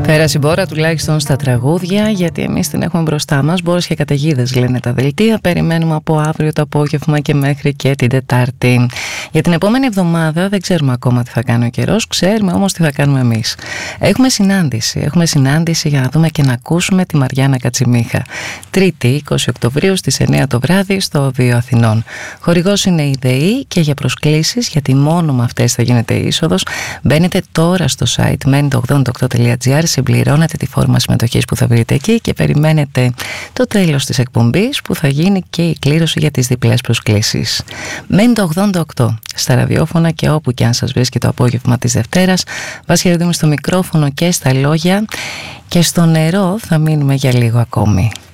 Πέρασε η μπόρα τουλάχιστον στα τραγούδια, γιατί εμείς την έχουμε μπροστά μας. Μπόρες και καταιγίδες λένε τα δελτία. Περιμένουμε από αύριο το απόγευμα και μέχρι και την Τετάρτη. Για την επόμενη εβδομάδα δεν ξέρουμε ακόμα τι θα κάνει ο καιρός, ξέρουμε όμως τι θα κάνουμε εμείς. Έχουμε συνάντηση για να δούμε και να ακούσουμε τη Μαριάννα Κατσιμίχα. Τρίτη, 20 Οκτωβρίου στις 9 το βράδυ στο Οδείο Αθηνών. Χορηγός είναι η ΔΕΗ και για προσκλήσεις, γιατί μόνο με αυτές θα γίνεται η είσοδος, μπαίνετε τώρα στο site men88.gr, συμπληρώνετε τη φόρμα συμμετοχής που θα βρείτε εκεί και περιμένετε το τέλος της εκπομπής που θα γίνει και η κλήρωση για τις διπλές προσκλήσεις. Men88 στα ραδιόφωνα και όπου και αν σας βρίσκει το απόγευμα της Δευτέρας. Βάση στο μικρόφωνο και στα λόγια, και στο νερό θα μείνουμε για λίγο ακόμη.